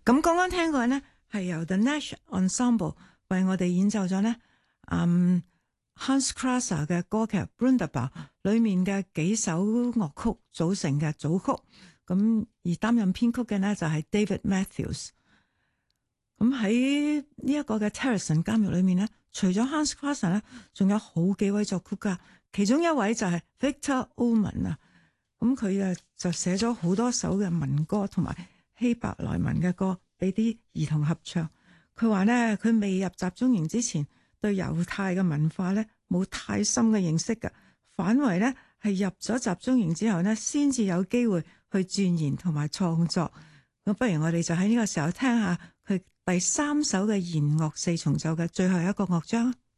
咁剛剛聽過呢，係由 The Nash Ensemble 為我哋演奏咗呢Hans Krasser 嘅歌劇 Brundabar 裏面嘅幾首樂曲組成嘅組曲，咁而擔任編曲嘅呢，就係 David Matthews。咁喺呢一個嘅 Terrorson 監獄裏面呢，除咗 Hans Krasser 呢，仲有好幾位作曲家，其中一位就係 Victor Ullmann 啊。咁佢就寫咗好多首嘅民歌同埋希伯來文嘅歌俾啲兒童合唱。佢話呢，佢未入集中營之前對猶太嘅文化呢冇太深嘅認識㗎，反為呢係入咗集中營之後呢，先至有機會去鑽研同埋創作。咁不如我哋就喺呢個時候聽下佢第3首嘅弦樂四重奏嘅最後一個樂章。